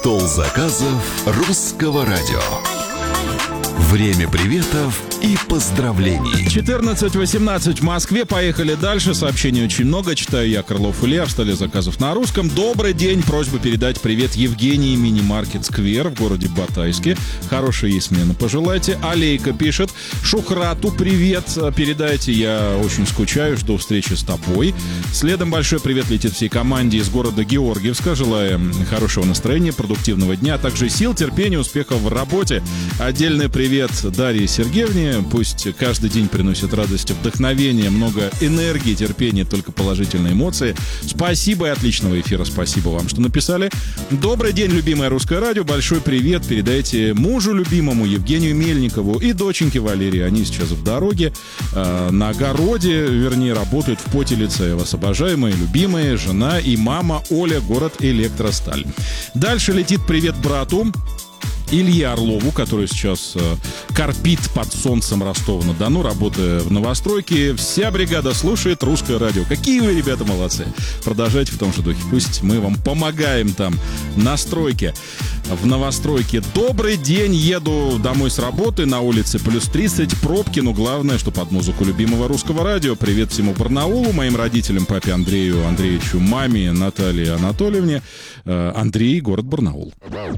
Стол заказов русского радио. Время приветов и поздравлений. 14:18 в Москве. Поехали дальше. Сообщений очень много. Читаю я, Крылов Илья, в столе заказов на русском. Добрый день. Просьба передать привет Евгении, мини-маркет «Сквер» в городе Батайске. Хорошей ей смены пожелайте. Алейка пишет: Шухрату привет. Передайте, я очень скучаю, жду встречи с тобой. Следом большой привет летит всей команде из города Георгиевска. Желаем хорошего настроения, продуктивного дня, а также сил, терпения, успехов в работе. Отдельный привет Дарье Сергеевне. Пусть каждый день приносит радость, вдохновение, много энергии, терпения, только положительные эмоции. Спасибо и отличного эфира. Спасибо вам, что написали. Добрый день, любимое русское радио. Большой привет передайте мужу любимому Евгению Мельникову и доченьке Валерии. Они сейчас в дороге, на огороде, вернее, работают в поте лица. Я вас обожаю, мои любимые, жена и мама Оля, город Электросталь. Дальше летит привет брату Илье Орлову, который сейчас корпит под солнцем Ростова-на-Дону, работая в новостройке. Вся бригада слушает русское радио. Какие вы, ребята, молодцы. Продолжайте в том же духе. Пусть мы вам помогаем там на стройке, в новостройке. Добрый день. Еду домой с работы. На улице плюс 30. Пробки. Но главное, что под музыку любимого русского радио. Привет всему Барнаулу, моим родителям, папе Андрею Андреевичу, маме Наталье Анатольевне. Андрей, город Барнаул.